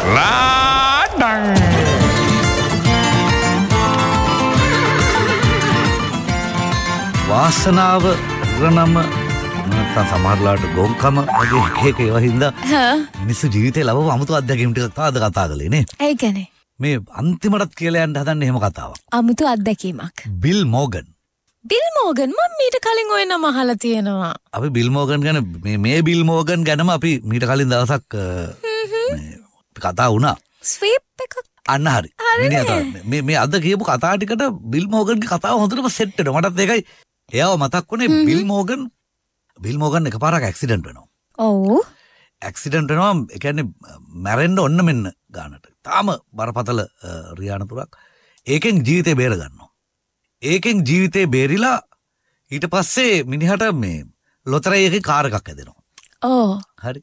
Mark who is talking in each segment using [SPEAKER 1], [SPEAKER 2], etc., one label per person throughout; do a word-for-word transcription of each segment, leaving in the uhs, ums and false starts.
[SPEAKER 1] ලාඩං
[SPEAKER 2] වාසනාව ඉරණම නැත්නම් සමහරලාට ගොංකම වගේ එක එක ඒවා හින්දා මිනිස්සු ජීවිතේ ලැබව අමුතු අත්දැකීම් ටිකක් තමයි අද කතා කළේ නේ.
[SPEAKER 3] ඒ කියන්නේ
[SPEAKER 2] මේ අන්තිමටත් කියලා යන්න හදන්නේ එහෙම කතාවක්.
[SPEAKER 3] අමුතු අත්දැකීමක්.
[SPEAKER 2] Bill Morgan.
[SPEAKER 3] බිල් මෝගන් මම මීට කලින් ඔය නම අහලා තියෙනවා.
[SPEAKER 2] අපි බිල් මෝගන් ගැන මේ මේ බිල් මෝගන් ගැනම අපි මීට කලින් දවසක් මේ කතා වුණා.
[SPEAKER 3] ස්වීප් එකක්
[SPEAKER 2] අන්න හරි. මේ මේ අද කියපු කතා ටිකට බිල් මෝගන්ගේ කතාව හොඳටම සෙට් වෙනවා. මටත් ඒකයි එයාව මතක් වුණේ. Bill Morgan bill Morgan එකපාරක් accident වෙනවා.
[SPEAKER 3] ඔව්.
[SPEAKER 2] ඇක්සිඩන්ට් වෙනවා. ඒ කියන්නේ මැරෙන්න ඔන්න මෙන්න ගානට. තාම බරපතල රියානතුරක්. ඒකෙන් ජීවිතේ බේර ගන්නවා. ඒකෙන් ජීවිතේ බේරිලා ඊට පස්සේ මිනිහට මේ ලොතරැයි එකේ කාර් එකක් ඇදෙනවා.
[SPEAKER 3] ඕ.
[SPEAKER 2] හරි.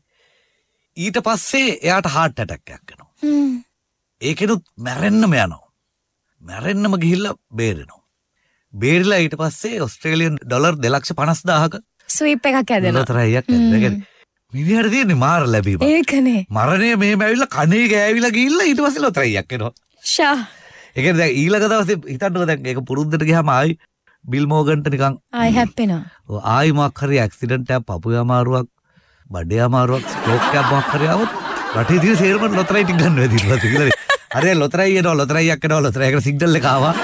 [SPEAKER 2] ඊට පස්සේ එයාට හાર્ට් ඇටැක් එකක් එනවා.
[SPEAKER 3] හ්ම්.
[SPEAKER 2] ඒකෙනුත් මැරෙන්නම යනවා. මැරෙන්නම ගිහිල්ලා බේරෙනවා. බේරිලා ඊට පස්සේ ඔස්ට්‍රේලියන් ඩොලර් දෙලක්ෂ පනස් දාහක
[SPEAKER 3] ස්වීප් එකක් ඇදෙනවා.
[SPEAKER 2] ලොතරැයියක් ඇදගෙන. මිනිහට තියෙන්නේ මාර ලැබීම.
[SPEAKER 3] ඒකනේ.
[SPEAKER 2] මරණය මෙහෙම ඇවිල්ලා කනේ ගෑවිලා ගිහිල්ලා ඊට පස්සේ ලොතරැයියක් එනවා.
[SPEAKER 3] ෂා.
[SPEAKER 2] ඒ කියන්නේ දැන් ඊළඟ දවසේ හිතන්නකෝ දැන් ඒක පුරුද්දට ගියාම ආයි බිල් මෝගන්ට නිකන්
[SPEAKER 3] ආයි හැප්පෙනවා.
[SPEAKER 2] ඔව් ආයි මොකක් හරි ඇක්සිඩන්ට් එකක් පපුවේ අමාරුවක් බඩේ අමාරුවක් ස්ට්‍රෝක් එකක් මොකක් හරි આવොත් රටේ තියෙන සේරම ලොතරැයි ටික ගන්න වෙයි ඊට පස්සේ කියලා. හරි ලොතරැයි එනවා ලොතරැයියක් එනවා ලොතරැයියකට සිග්නල් එක ආවා.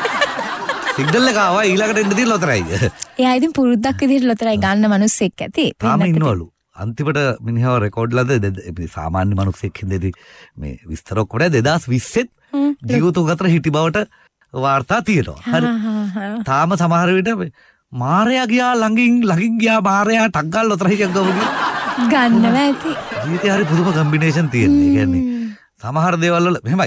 [SPEAKER 2] සිග්නල් එක ආවා ඊළඟට එන්න තියෙන ලොතරැයි.
[SPEAKER 3] එයා ඉතින් පුරුද්දක් විදිහට ලොතරැයි ගන්න මිනිස්සෙක් ඇති.
[SPEAKER 2] තාම ඉන්නවලු. අන්තිමට මිනිහව රෙකෝඩ් ලද සාමාන්‍ය මිනිස්සෙක් හින්දේදී මේ විස්තර ඔක්කොට දෙදාස් විස්සෙත් ජීවිතුන් අතර හිටි බවට වාර්තා තියෙනවා. හරි. තාම සමහර විට මාරයා ගියා ළඟින් ළඟින් ගියා මාරයා ටක් ගාලා ලොතරැයියක් ගවගේ
[SPEAKER 3] ගන්නව ඇති.
[SPEAKER 2] ජීවිතේ හරි පුදුම කම්බිනේෂන් තියෙනවා. ඒ කියන්නේ සමහර දේවල් වල මෙහෙමයි.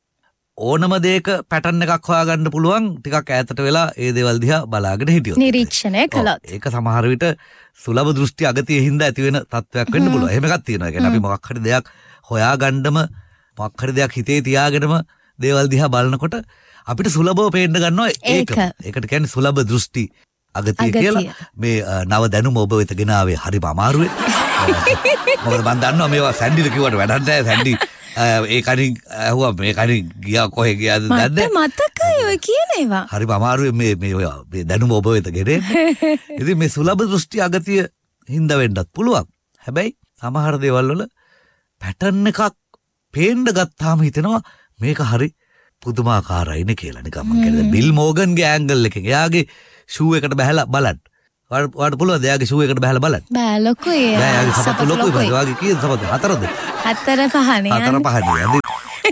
[SPEAKER 2] ඕනම දෙයක පැටර්න් එකක් හොයාගන්න පුළුවන් ටිකක් ඈතට වෙලා ඒ දේවල් දිහා බලාගෙන හිටියොත්.
[SPEAKER 3] නිරීක්ෂණය කළොත්.
[SPEAKER 2] ඒක සමහර විට සුලභ දෘෂ්ටි අගතිය හින්දා ඇති වෙන තත්වයක් වෙන්න පුළුවන්. එහෙම එකක් තියෙනවා. ඒ කියන්නේ අපි මොකක් හරි දෙයක් හොයාගන්නම මොකක් හරි දෙයක් හිතේ තියාගෙනම දේවල් දිහා බලනකොට අපිට සුලභව පේන්න ගන්නවා ඒක. ඒකට කියන්නේ සුලභ දෘෂ්ටි අගතිය කියලා. මේ නව දැනුම ඔබ වෙත ගෙනාවේ හරිම අමාරුවේ. මොකද මම දන්නවා මේවා සැන්ඩිට කිව්වට වැඩක් නැහැ. සැන්ඩි ඒ කණින් ඇහුවා මේ කණින් ගියා කොහෙ ගියාද දන්නේ
[SPEAKER 3] මට මතකයි ඔය කියන ඒවා.
[SPEAKER 2] හරිම අමාරුවේ මේ මේ ඔය මේ දැනුම ඔබ වෙත ගෙනේ. ඉතින් මේ සුලභ දෘෂ්ටි අගතිය හින්දා වෙන්නත් පුළුවන්. හැබැයි සමහර දේවල් වල පැටර්න් එකක් පේන්න ගත්තාම හිතෙනවා මේක හරි පුදුමාකාරයිනේ කියලා. නිකන් මම කියන්නේ බිල් මෝගන්ගේ ඇන්ගල් එකෙන් එයාගේ ෂූ එකට බහලා බලන්න. ඔයාලට පුළුවන්ද එයාගේ ෂූ එකට බහලා බලන්න?
[SPEAKER 3] බෑ ලොකුයි.
[SPEAKER 2] බෑ එයාගේ සපත්තු ලොකුයි. ඔයාගේ කීයද සපත්තු? හතරද?
[SPEAKER 3] හතර පහනේ.
[SPEAKER 2] හතර පහනේ.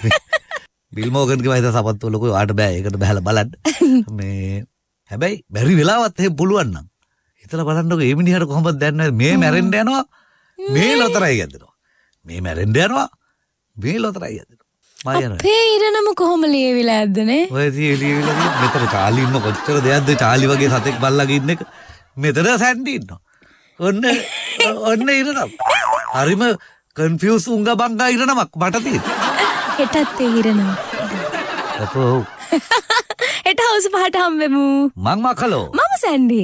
[SPEAKER 2] බිල් මෝගන්ගේ වයිද සපත්තු ලොකුයි. ඔයාලට බෑ ඒකට බහලා බලන්න. මේ හැබැයි බැරි වෙලාවත් එහෙම පුළුවන් නම් හිතලා බලන්නකො මේ මිනිහට කොහොමද දැනන්නේ මේ මැරෙන්න යනවා මේ ලොතරැයි ඇදෙනවා. මේ මැරෙන්න යනවා මේ ලොතරැයි ඇදෙනවා.
[SPEAKER 3] අපේ ඉරණම කොහොම ලියවිලා ඇද්දනේ?
[SPEAKER 2] ඔය ලියවිලා මෙතන චාලි ඉන්න කොච්චර දෙයක්ද චාලි වගේ සතෙක් බල්ලගේ ඉන්න එක. මෙතන සැන්ඩි ඉන්නවා. ඔන්න ඔන්න ඉරණම. හරිම කන්ෆියුස් උංගා බංගා ඉරණමක් මට තියෙනවා.
[SPEAKER 3] හෙටත් ඒ ඉරණම.
[SPEAKER 2] අපෝ.
[SPEAKER 3] හෙට හවස පහට හම්බෙමු.
[SPEAKER 2] මං මකලෝ.
[SPEAKER 3] මම සැන්ඩි.